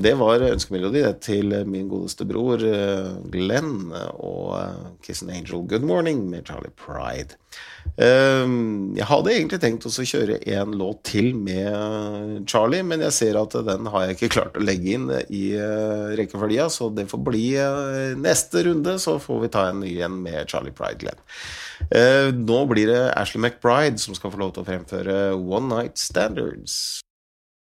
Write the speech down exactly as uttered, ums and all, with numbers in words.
det var ønskemelodi til min godeste bror Glenn og Kiss an Angel Good Morning med Charlie Pride. Jeg hadde egentlig tenkt også å kjøre en låt til med Charlie, men jeg ser at den har jeg ikke klart å legge inn i rekkefølgen, så det får bli neste runde, så får vi ta en ny igjen med Charlie Pride, Glenn. Nå blir det Ashley McBryde som skal få lov til å fremføre One Night Standards.